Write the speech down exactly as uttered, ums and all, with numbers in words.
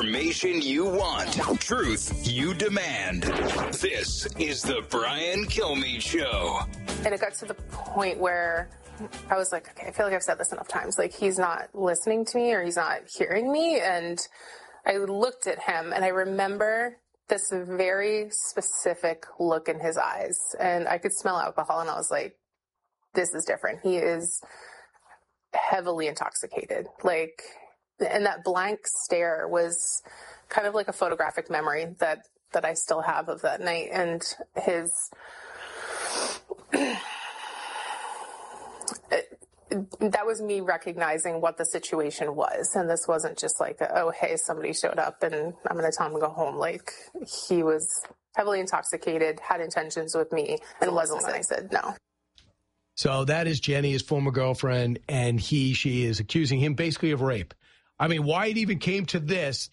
Information you want. Truth you demand. This is the Brian Kilmeade Show. And it got to the point where I was like, okay, I feel like I've said this enough times. Like, he's not listening to me or he's not hearing me. And I looked at him and I remember this very specific look in his eyes. And I could smell alcohol and I was like, this is different. He is heavily intoxicated. Like, and that blank stare was kind of like a photographic memory that, that I still have of that night. And his, that was me recognizing what the situation was. And this wasn't just like, oh, hey, somebody showed up and I'm going to tell him to go home. Like, he was heavily intoxicated, had intentions with me, and wasn't when I said no. So that is Jenny, his former girlfriend, and he, she is accusing him basically of rape. I mean, why it even came to this,